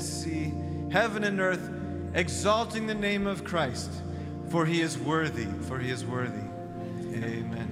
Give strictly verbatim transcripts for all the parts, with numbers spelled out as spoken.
and sea, heaven and earth, exalting the name of Christ, for he is worthy, for he is worthy. Amen.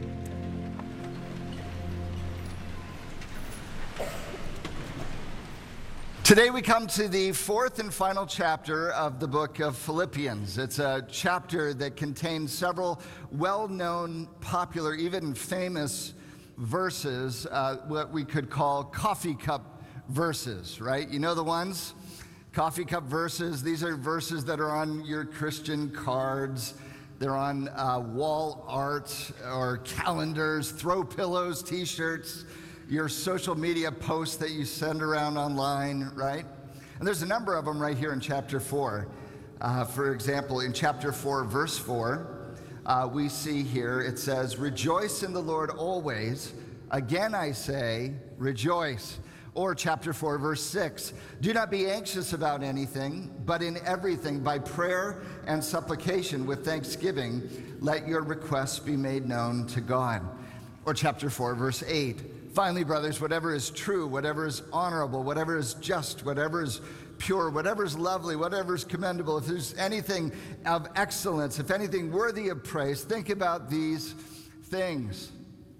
Today we come to the fourth and final chapter of the book of Philippians. It's a chapter that contains several well-known, popular, even famous verses, uh, what we could call coffee cup verses, right? You know the ones? Coffee cup verses. These are verses that are on your Christian cards. They're on uh, wall art or calendars, throw pillows, t-shirts, your social media posts that you send around online, right? And there's a number of them right here in chapter four. Uh, for example, in chapter four, verse four, uh, we see here, it says, "Rejoice in the Lord always. Again I say, rejoice." Or chapter four, verse six, "Do not be anxious about anything, but in everything, by prayer and supplication with thanksgiving, let your requests be made known to God." Or chapter four, verse eight, "Finally, brothers, whatever is true, whatever is honorable, whatever is just, whatever is pure, whatever is lovely, whatever is commendable, if there's anything of excellence, if anything worthy of praise, think about these things."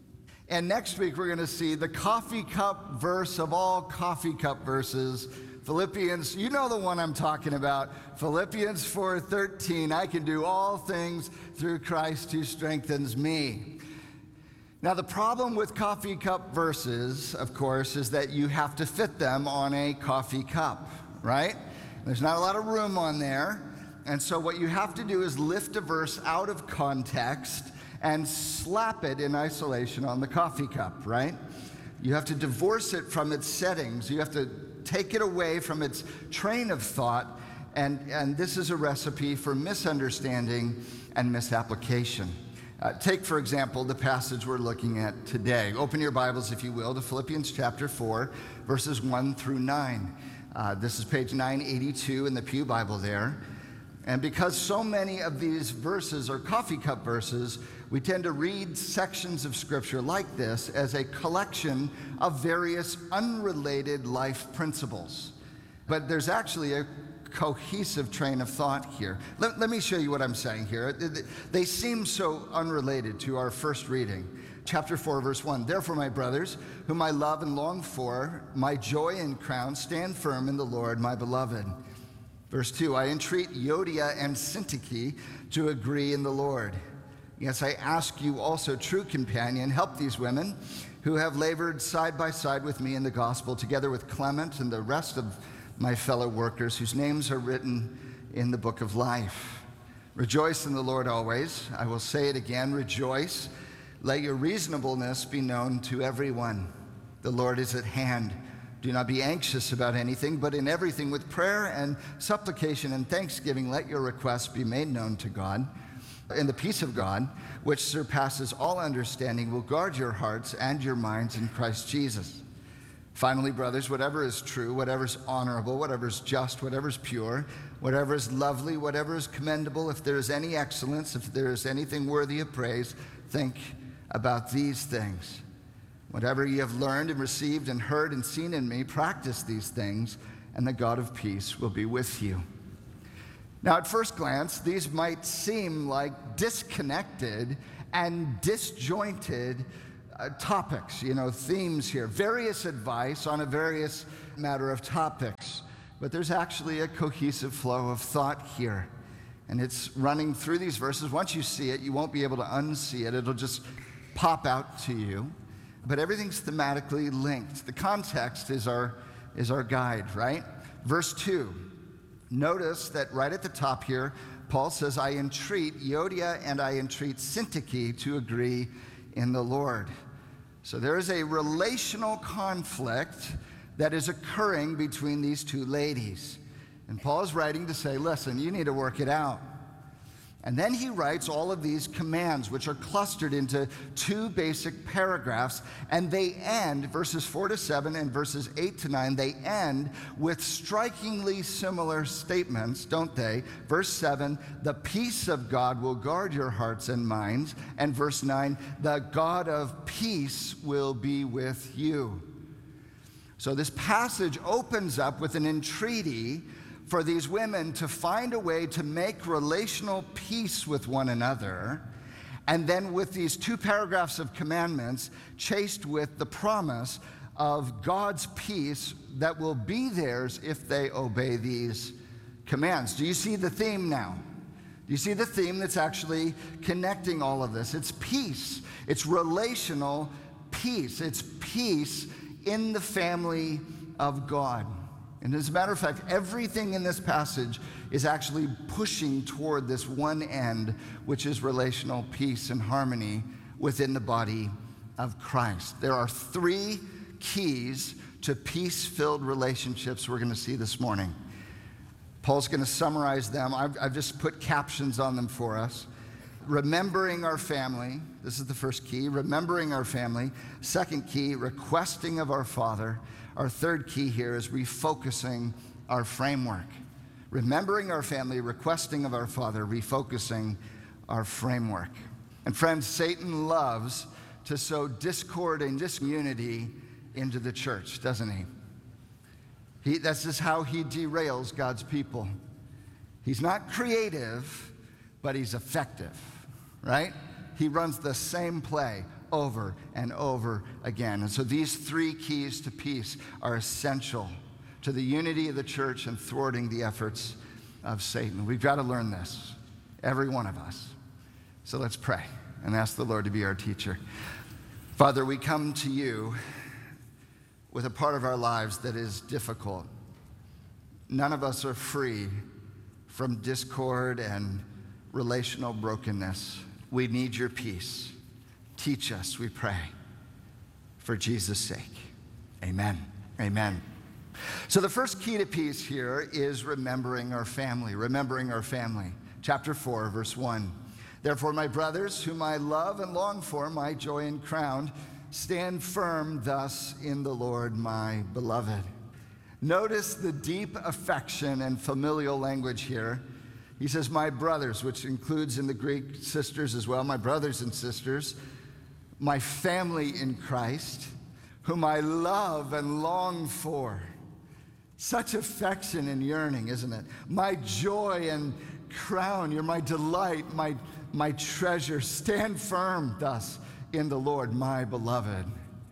And next week, we're going to see the coffee cup verse of all coffee cup verses, Philippians. You know the one I'm talking about. Philippians four thirteen, "I can do all things through Christ who strengthens me." Now, the problem with coffee cup verses, of course, is that you have to fit them on a coffee cup, right? There's not a lot of room on there. And so what you have to do is lift a verse out of context and slap it in isolation on the coffee cup, right? You have to divorce it from its settings. You have to take it away from its train of thought. And, and this is a recipe for misunderstanding and misapplication. Uh, take, for example, the passage we're looking at today. Open your Bibles, if you will, to Philippians chapter four, verses one through nine. Uh, this is page nine eighty-two in the Pew Bible there. And because so many of these verses are coffee cup verses, we tend to read sections of Scripture like this as a collection of various unrelated life principles. But there's actually a cohesive train of thought here. Let, let me show you what I'm saying here. They seem so unrelated to our first reading. Chapter four, verse one, "Therefore, my brothers, whom I love and long for, my joy and crown, stand firm in the Lord, my beloved." Verse two, "I entreat Euodia and Syntyche to agree in the Lord. Yes, I ask you also, true companion, help these women who have labored side by side with me in the gospel, together with Clement and the rest of my fellow workers whose names are written in the book of life. Rejoice in the Lord always." I will say it again, rejoice. "Let your reasonableness be known to everyone. The Lord is at hand. Do not be anxious about anything, but in everything with prayer and supplication and thanksgiving, let your requests be made known to God. And the peace of God, which surpasses all understanding, will guard your hearts and your minds in Christ Jesus. Finally, brothers, whatever is true, whatever is honorable, whatever is just, whatever is pure, whatever is lovely, whatever is commendable, if there is any excellence, if there is anything worthy of praise, think about these things. Whatever you have learned and received and heard and seen in me, practice these things, and the God of peace will be with you." Now, at first glance, these might seem like disconnected and disjointed Uh, topics, you know, themes here, various advice on a various matter of topics. But there's actually a cohesive flow of thought here. And it's running through these verses. Once you see it, you won't be able to unsee it. It'll just pop out to you. But everything's thematically linked. The context is our, is our guide, right? Verse two, notice that right at the top here, Paul says, "I entreat Euodia and I entreat Syntyche to agree in the Lord." So there is a relational conflict that is occurring between these two ladies. And Paul is writing to say, listen, you need to work it out. And then he writes all of these commands, which are clustered into two basic paragraphs, and they end, verses four to seven and verses eight to nine, they end with strikingly similar statements, don't they? Verse seven, "The peace of God will guard your hearts and minds." And verse nine, "The God of peace will be with you." So this passage opens up with an entreaty for these women to find a way to make relational peace with one another, and then with these two paragraphs of commandments chased with the promise of God's peace that will be theirs if they obey these commands. Do you see the theme now? Do you see the theme that's actually connecting all of this? It's peace. It's relational peace. It's peace in the family of God. And as a matter of fact, everything in this passage is actually pushing toward this one end, which is relational peace and harmony within the body of Christ. There are three keys to peace-filled relationships we're going to see this morning. Paul's going to summarize them. I've, I've just put captions on them for us. Remembering our family. This is the first key. Remembering our family. Second key, requesting of our Father. Our third key here is refocusing our framework. Remembering our family, requesting of our Father, refocusing our framework. And friends, Satan loves to sow discord and disunity into the church, doesn't he? He that's just how he derails God's people. He's not creative, but he's effective, right? He runs the same play over and over again. And so these three keys to peace are essential to the unity of the church and thwarting the efforts of Satan. We've got to learn this, every one of us. So let's pray and ask the Lord to be our teacher. Father, we come to you with a part of our lives that is difficult. None of us are free from discord and relational brokenness. We need your peace. Teach us, we pray, for Jesus' sake. Amen. Amen. So the first key to peace here is remembering our family, remembering our family. Chapter four, verse one. Therefore, my brothers, whom I love and long for, my joy and crown, stand firm thus in the Lord, my beloved. Notice the deep affection and familial language here. He says, my brothers, which includes in the Greek sisters as well, my brothers and sisters, my family in Christ, whom I love and long for. Such affection and yearning, isn't it? My joy and crown, you're my delight, my, my treasure. Stand firm thus in the Lord, my beloved.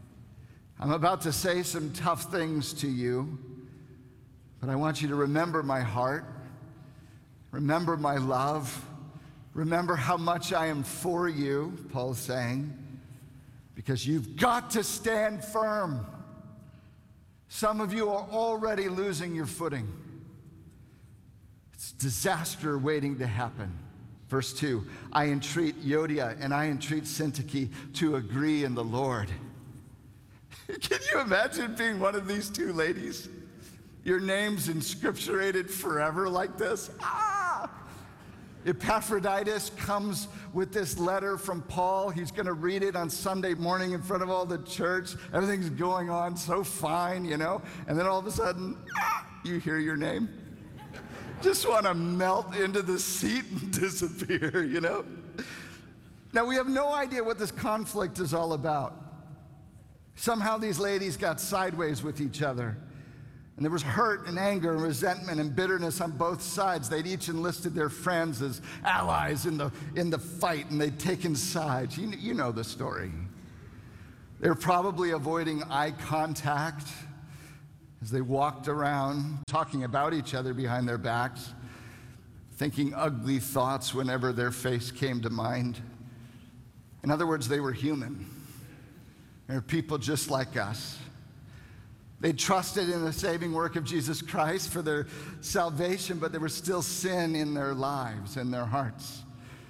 I'm about to say some tough things to you, but I want you to remember my heart, remember my love, remember how much I am for you, Paul's saying, because you've got to stand firm. Some of you are already losing your footing. It's disaster waiting to happen. Verse two, I entreat Euodia and I entreat Syntyche to agree in the Lord. Can you imagine being one of these two ladies? Your name's inscripturated forever like this. Ah! Epaphroditus comes with this letter from Paul. He's going to read it on Sunday morning in front of all the church. Everything's going on so fine, you know. And then all of a sudden, ah, you hear your name. Just want to melt into the seat and disappear, you know. Now, we have no idea what this conflict is all about. Somehow these ladies got sideways with each other. And there was hurt and anger and resentment and bitterness on both sides. They'd each enlisted their friends as allies in the, in the fight, and they'd taken sides. You, you know the story. They were probably avoiding eye contact as they walked around, talking about each other behind their backs, thinking ugly thoughts whenever their face came to mind. In other words, they were human. They were people just like us. They trusted in the saving work of Jesus Christ for their salvation, but there was still sin in their lives and their hearts.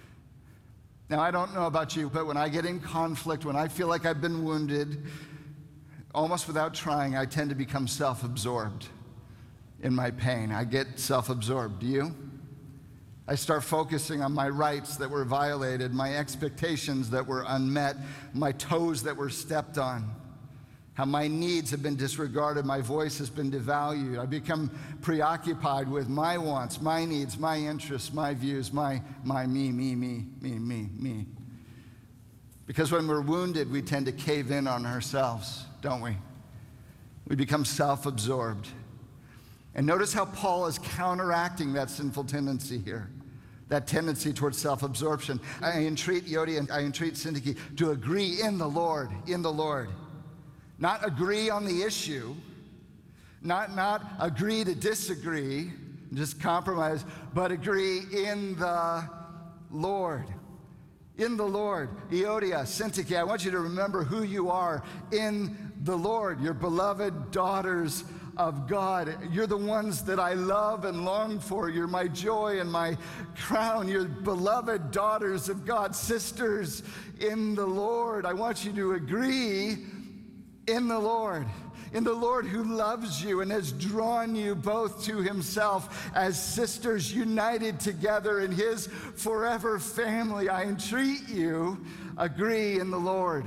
Now, I don't know about you, but when I get in conflict, when I feel like I've been wounded, almost without trying, I tend to become self-absorbed in my pain. I get self-absorbed. Do you? I start focusing on my rights that were violated, my expectations that were unmet, my toes that were stepped on. How my needs have been disregarded, my voice has been devalued. I become preoccupied with my wants, my needs, my interests, my views, my, my, me, me, me, me, me, me. Because when we're wounded, we tend to cave in on ourselves, don't we? We become self-absorbed. And notice how Paul is counteracting that sinful tendency here, that tendency towards self-absorption. I entreat Euodia and I entreat Syntyche to agree in the Lord, in the Lord. Not agree on the issue, not, not agree to disagree, just compromise, but agree in the Lord. In the Lord. Euodia, Syntyche, I want you to remember who you are in the Lord. You're beloved daughters of God. You're the ones that I love and long for. You're my joy and my crown. You're beloved daughters of God, sisters in the Lord. I want you to agree in the Lord. In the Lord who loves you and has drawn you both to himself as sisters united together in his forever family. I entreat you, agree in the Lord.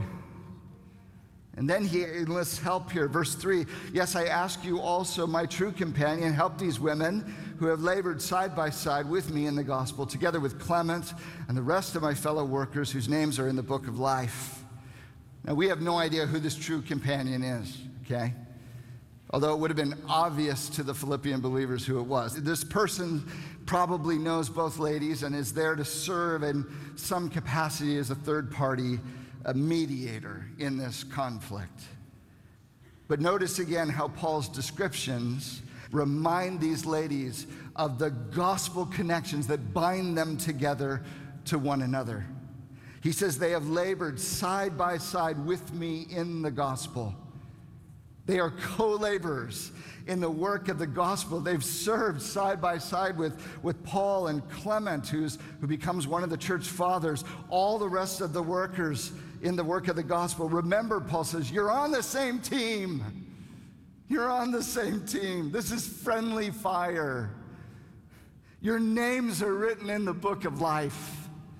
And then he enlists help here. Verse three, yes, I ask you also, my true companion, help these women who have labored side by side with me in the gospel, together with Clement and the rest of my fellow workers whose names are in the book of life. Now, we have no idea who this true companion is, okay? Although it would have been obvious to the Philippian believers who it was. This person probably knows both ladies and is there to serve in some capacity as a third party a mediator in this conflict. But notice again how Paul's descriptions remind these ladies of the gospel connections that bind them together to one another. He says they have labored side by side with me in the gospel. They are co-laborers in the work of the gospel. They've served side by side with, with Paul and Clement, who's, who becomes one of the church fathers, all the rest of the workers in the work of the gospel. Remember, Paul says, you're on the same team. You're on the same team. This is friendly fire. Your names are written in the book of life.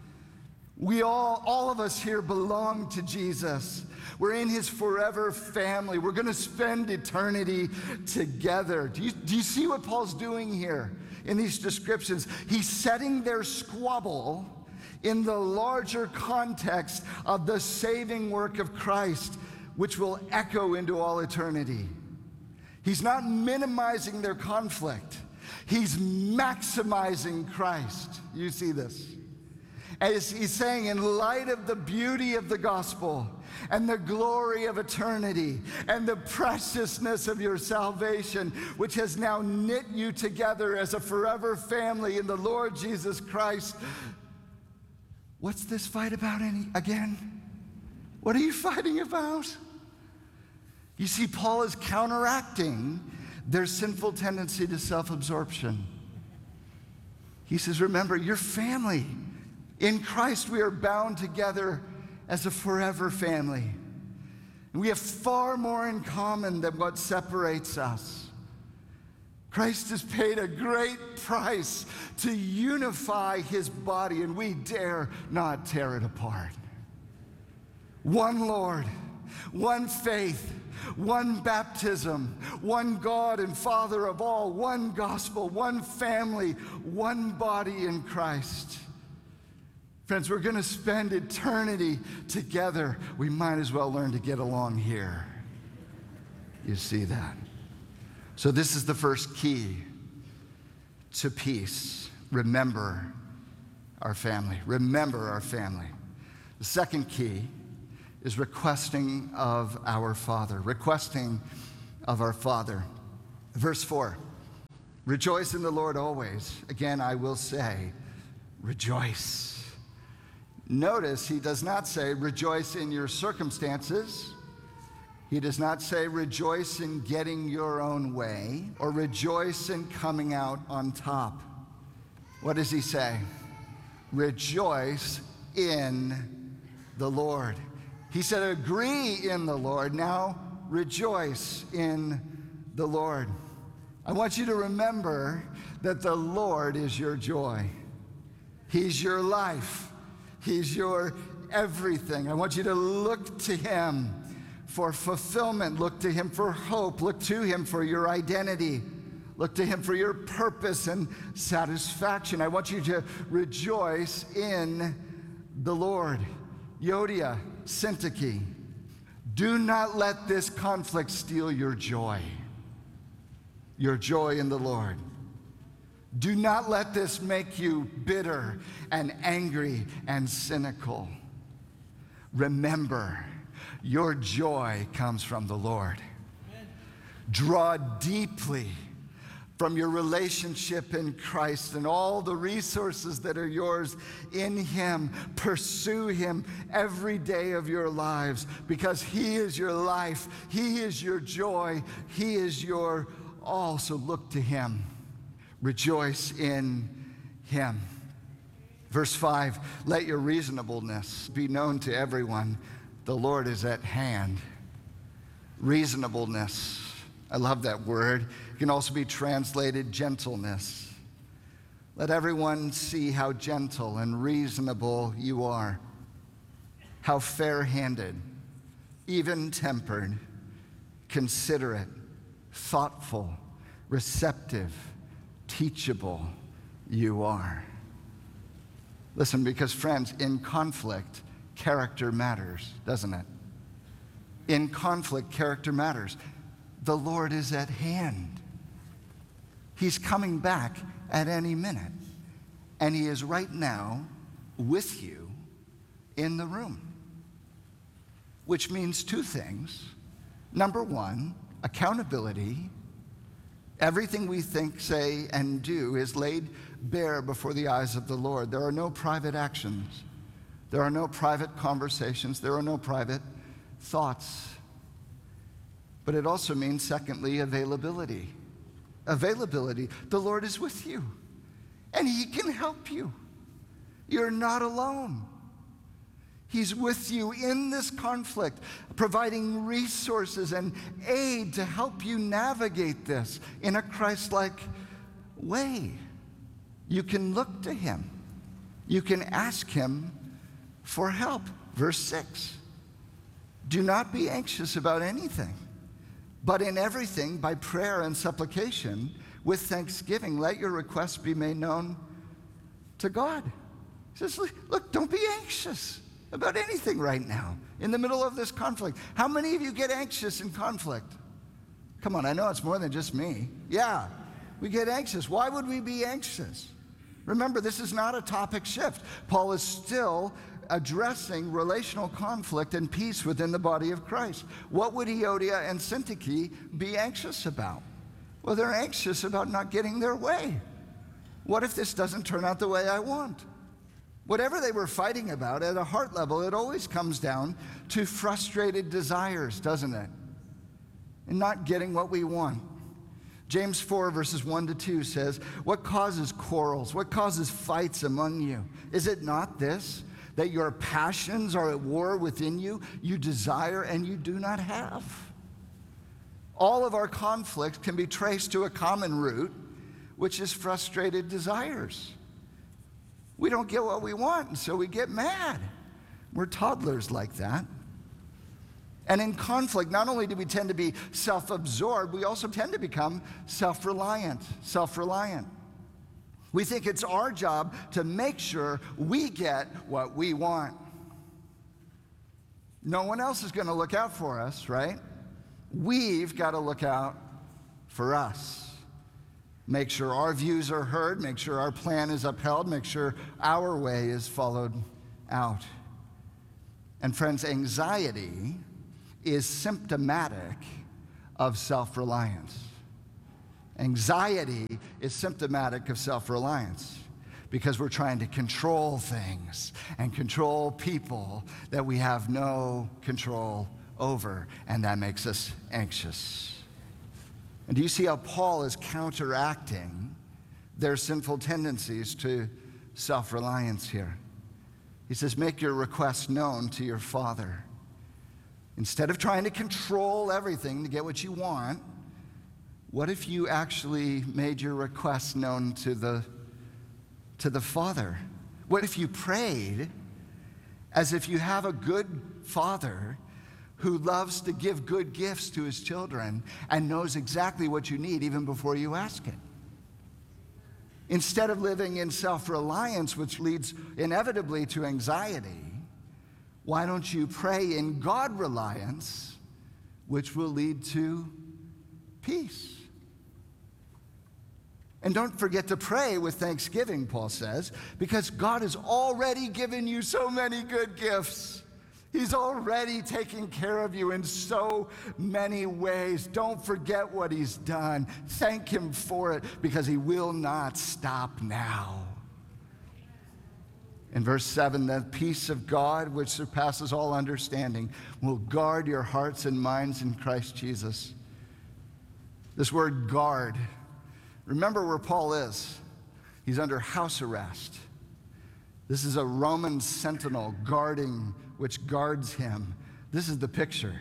We all, all of us here belong to Jesus. We're in his forever family. We're going to spend eternity together. Do you, do you see what Paul's doing here in these descriptions? He's setting their squabble in the larger context of the saving work of Christ, which will echo into all eternity. He's not minimizing their conflict. He's maximizing Christ. You see this? As he's saying, in light of the beauty of the gospel and the glory of eternity and the preciousness of your salvation, which has now knit you together as a forever family in the Lord Jesus Christ, what's this fight about any, again? What are you fighting about? You see, Paul is counteracting their sinful tendency to self-absorption. He says, remember, your family. In Christ, we are bound together as a forever family. And we have far more in common than what separates us. Christ has paid a great price to unify his body, and we dare not tear it apart. One Lord, one faith, one baptism, one God and Father of all, one gospel, one family, one body in Christ. Friends, we're going to spend eternity together. We might as well learn to get along here. You see that? So this is the first key to peace. Remember our family. Remember our family. The second key is requesting of our Father. Requesting of our Father. Verse four. Rejoice in the Lord always. Again, I will say, rejoice. Notice he does not say rejoice in your circumstances. He does not say rejoice in getting your own way or rejoice in coming out on top. What does he say? Rejoice in the Lord. He said agree in the Lord. Now rejoice in the Lord. I want you to remember that the Lord is your joy. He's your life. He's your everything. I want you to look to him for fulfillment. Look to him for hope. Look to him for your identity. Look to him for your purpose and satisfaction. I want you to rejoice in the Lord. Euodia, Syntyche, Do not let this conflict steal your joy, your joy in the Lord. Do not let this make you bitter and angry and cynical. Remember, your joy comes from the Lord. Amen. Draw deeply from your relationship in Christ and all the resources that are yours in Him. Pursue Him every day of your lives, because He is your life. He is your joy. He is your all. So look to Him. Rejoice in Him. Verse five, let your reasonableness be known to everyone. The Lord is at hand. Reasonableness. I love that word. It can also be translated gentleness. Let everyone see how gentle and reasonable you are, how fair-handed, even-tempered, considerate, thoughtful, receptive, teachable you are. Listen, because friends, in conflict, character matters, doesn't it? In conflict, character matters. The Lord is at hand. He's coming back at any minute. And He is right now with you in the room. Which means two things. Number one, accountability. Everything we think, say, and do is laid bare before the eyes of the Lord. There are no private actions. There are no private conversations. There are no private thoughts. But it also means, secondly, availability. Availability. The Lord is with you, and He can help you. You're not alone. He's with you in this conflict, providing resources and aid to help you navigate this in a Christ-like way. You can look to Him. You can ask Him for help. Verse six, do not be anxious about anything, but in everything, by prayer and supplication, with thanksgiving, let your requests be made known to God. He says, look, don't be anxious about anything right now in the middle of this conflict. How many of you get anxious in conflict? Come on, I know it's more than just me. Yeah, we get anxious. Why would we be anxious? Remember, this is not a topic shift. Paul is still addressing relational conflict and peace within the body of Christ. What would Euodia and Syntyche be anxious about? Well, they're anxious about not getting their way. What if this doesn't turn out the way I want? Whatever they were fighting about, at a heart level, it always comes down to frustrated desires, doesn't it? And not getting what we want. James four, verses one to two says, what causes quarrels? What causes fights among you? Is it not this, that your passions are at war within you? You desire and you do not have. All of our conflicts can be traced to a common root, which is frustrated desires. We don't get what we want, and so we get mad. We're toddlers like that. And in conflict, not only do we tend to be self-absorbed, we also tend to become self-reliant, self-reliant. We think it's our job to make sure we get what we want. No one else is going to look out for us, right? We've got to look out for us. Make sure our views are heard, make sure our plan is upheld, make sure our way is followed out. And friends, anxiety is symptomatic of self-reliance. Anxiety is symptomatic of self-reliance because we're trying to control things and control people that we have no control over, and that makes us anxious. And do you see how Paul is counteracting their sinful tendencies to self-reliance here? He says, make your requests known to your Father. Instead of trying to control everything to get what you want, what if you actually made your requests known to the, to the Father? What if you prayed as if you have a good Father who loves to give good gifts to His children and knows exactly what you need even before you ask it? Instead of living in self-reliance, which leads inevitably to anxiety, Why don't you pray in God reliance, which will lead to peace? And don't forget to pray with thanksgiving, Paul says, because God has already given you so many good gifts. He's already taken care of you in so many ways. Don't forget what he's done. Thank him for it, because he will not stop now. In verse seven, the peace of God, which surpasses all understanding, will guard your hearts and minds in Christ Jesus. This word guard, remember where Paul is. He's under house arrest. This is a Roman sentinel guarding, which guards him. This is the picture.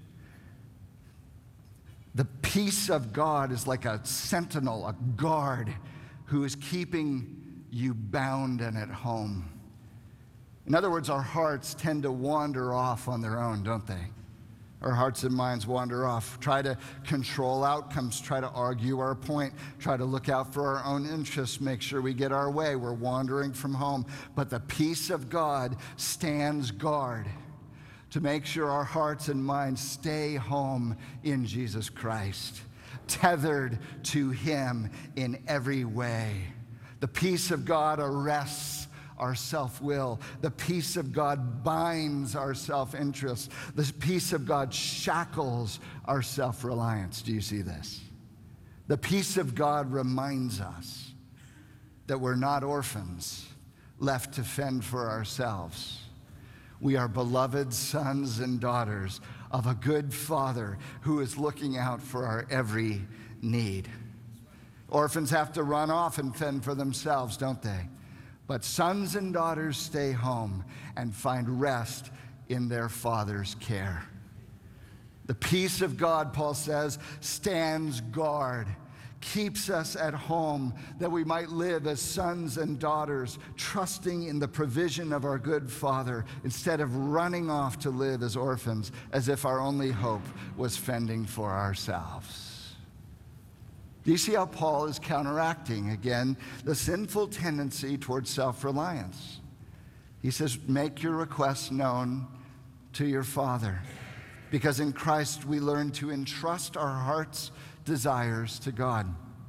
The peace of God is like a sentinel, a guard, who is keeping you bound and at home. In other words, our hearts tend to wander off on their own, don't they? Our hearts and minds wander off, try to control outcomes, try to argue our point, try to look out for our own interests, make sure we get our way. We're wandering from home. But the peace of God stands guard to make sure our hearts and minds stay home in Jesus Christ, tethered to him in every way. The peace of God arrests our self-will. The peace of God binds our self-interest. The peace of God shackles our self-reliance. Do you see this? The peace of God reminds us that we're not orphans left to fend for ourselves. We are beloved sons and daughters of a good Father who is looking out for our every need. Orphans have to run off and fend for themselves, don't they? But sons and daughters stay home and find rest in their Father's care. The peace of God, Paul says, stands guard, keeps us at home, that we might live as sons and daughters, trusting in the provision of our good Father, instead of running off to live as orphans, as if our only hope was fending for ourselves. Do you see how Paul is counteracting, again, the sinful tendency towards self-reliance? He says, make your requests known to your Father, because in Christ we learn to entrust our heart's desires to God.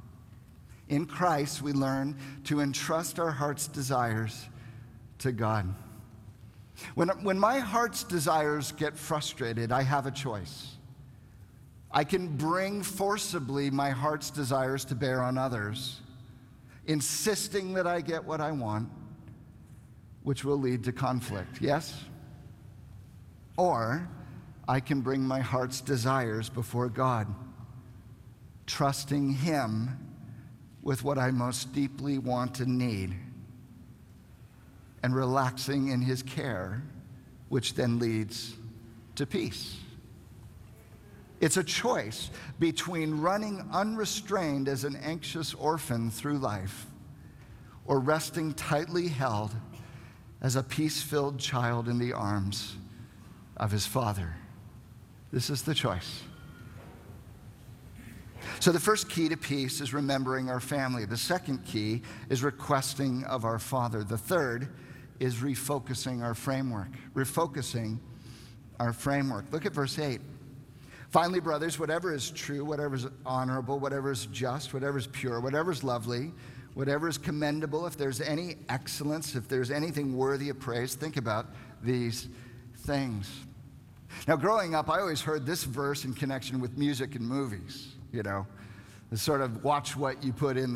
In Christ we learn to entrust our heart's desires to God. When, when my heart's desires get frustrated, I have a choice. I can bring forcibly my heart's desires to bear on others, insisting that I get what I want, which will lead to conflict, yes? Or I can bring my heart's desires before God, trusting him with what I most deeply want and need, and relaxing in his care, which then leads to peace. It's a choice between running unrestrained as an anxious orphan through life, or resting tightly held as a peace-filled child in the arms of his Father. This is the choice. So the first key to peace is remembering our family. The second key is requesting of our Father. The third is refocusing our framework. Refocusing our framework. Look at verse eight. Finally, brothers, whatever is true, whatever is honorable, whatever is just, whatever is pure, whatever is lovely, whatever is commendable, if there's any excellence, if there's anything worthy of praise, think about these things. Now, growing up, I always heard this verse in connection with music and movies, you know, sort of watch what you put in the